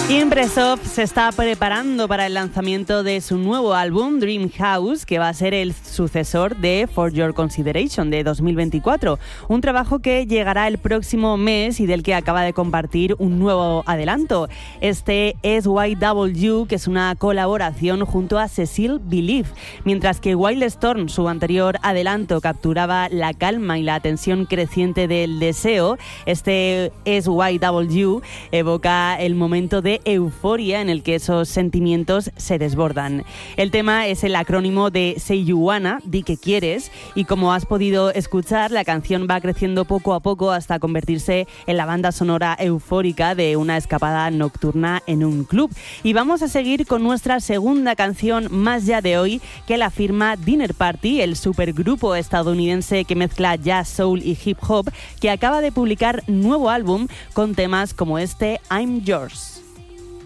Impressoft se está preparando para el lanzamiento de su nuevo álbum, Dream House, que va a ser el sucesor de For Your Consideration de 2024. Un trabajo que llegará el próximo mes y del que acaba de compartir un nuevo adelanto. Este es YW, que es una colaboración junto a Cecile Believe. Mientras que Wildstorm, su anterior adelanto, capturaba la calma y la tensión creciente del deseo, este es YW evoca el momento de euforia en el que esos sentimientos se desbordan. El tema es el acrónimo de Say You Wanna, di que quieres, y como has podido escuchar, la canción va creciendo poco a poco hasta convertirse en la banda sonora eufórica de una escapada nocturna en un club. Y vamos a seguir con nuestra segunda canción más ya de hoy, que la firma Dinner Party, el supergrupo estadounidense que mezcla jazz, soul y hip hop, que acaba de publicar nuevo álbum con temas como este I'm Yours.